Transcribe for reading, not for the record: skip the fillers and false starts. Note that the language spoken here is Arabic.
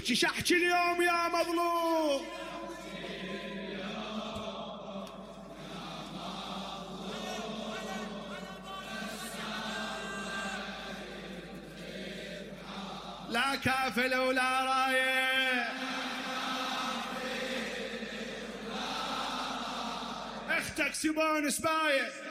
شو احكي اليوم يا مظلوم؟ لا كافل ولا رايه اختك سيبون سبايه